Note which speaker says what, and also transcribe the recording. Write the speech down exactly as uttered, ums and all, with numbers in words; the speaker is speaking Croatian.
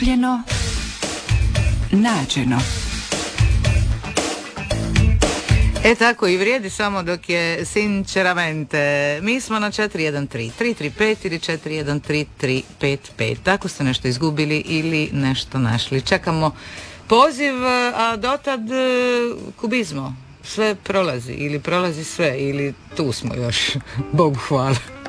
Speaker 1: Kupljeno, nađeno.
Speaker 2: E tako i vrijedi samo dok je sinceramente. Mi smo na četiri jedan tri tri tri pet ili četiri jedan tri tri pet pet. Ako ste nešto izgubili ili nešto našli. Čekamo poziv, a dotad kubizmo. Sve prolazi ili prolazi sve ili tu smo još. Bogu hvala.